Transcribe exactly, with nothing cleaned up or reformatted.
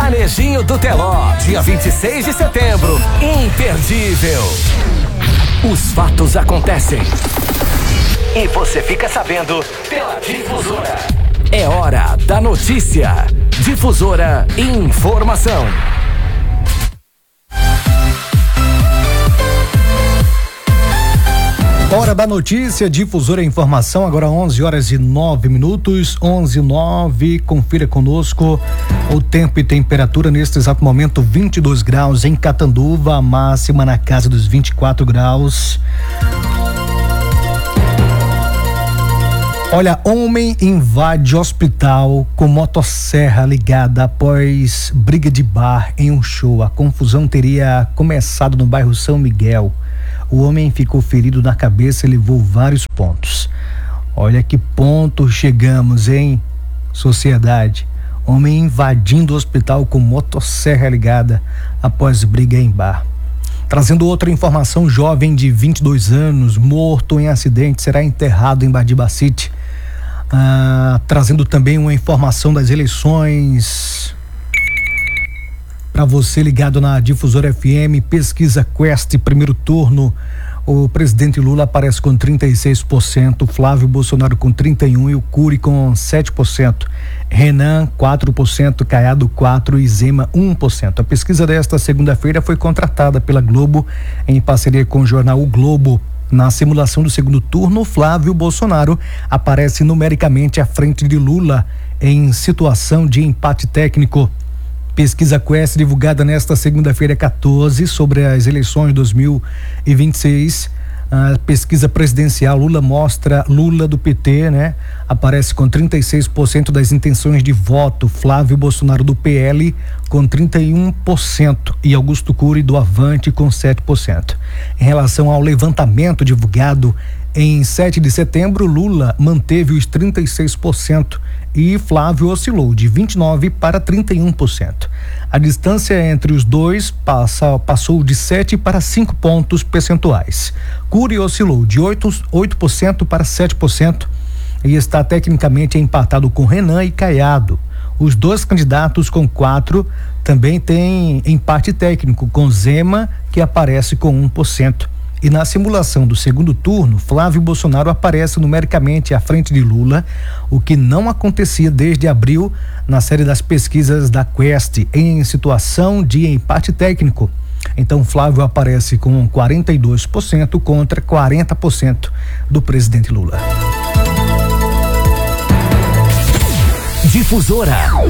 Varejinho do Teló, dia vinte e seis de setembro. Imperdível. Os fatos acontecem e você fica sabendo pela Difusora. É hora da notícia. Difusora Informação. Hora da notícia, Difusora Informação, agora onze horas e nove minutos, onze e nove, confira conosco o tempo e temperatura neste exato momento, vinte e dois graus em Catanduva, a máxima na casa dos vinte e quatro graus. Olha, homem invade hospital com motosserra ligada após briga de bar em um show. A confusão teria começado no bairro São Miguel. O homem ficou ferido na cabeça e levou vários pontos. Olha que ponto chegamos, hein? Sociedade. Homem invadindo o hospital com motosserra ligada após briga em bar. Trazendo outra informação, jovem de vinte e dois anos, morto em acidente, será enterrado em Badibacite. Ah, trazendo também uma informação das eleições para você ligado na Difusora F M, pesquisa Quest, primeiro turno, o presidente Lula aparece com trinta e seis por cento, Flávio Bolsonaro com trinta e um por cento e o Cury com sete por cento, Renan quatro por cento, Caiado quatro por cento e Zema um por cento. A pesquisa desta segunda-feira foi contratada pela Globo em parceria com o jornal O Globo. Na simulação do segundo turno, Flávio Bolsonaro aparece numericamente à frente de Lula em situação de empate técnico. Pesquisa Quest, divulgada nesta segunda-feira quatorze sobre as eleições de dois mil e vinte e seis. A pesquisa presidencial Lula mostra Lula do P T, né? Aparece com trinta e seis por cento das intenções de voto, Flávio Bolsonaro do P L com trinta e um por cento e Augusto Cury do Avante com sete por cento. Em relação ao levantamento divulgado em sete de setembro, Lula manteve os trinta e seis por cento e Flávio oscilou de vinte e nove por cento para trinta e um por cento. A distância entre os dois passa, passou de sete para cinco pontos percentuais. Cury oscilou de oito por cento para sete por cento e está tecnicamente empatado com Renan e Caiado. Os dois candidatos com quatro também têm empate técnico com Zema, que aparece com um por cento. E na simulação do segundo turno, Flávio Bolsonaro aparece numericamente à frente de Lula, o que não acontecia desde abril na série das pesquisas da Quest, em situação de empate técnico. Então Flávio aparece com quarenta e dois por cento contra quarenta por cento do presidente Lula. Difusora.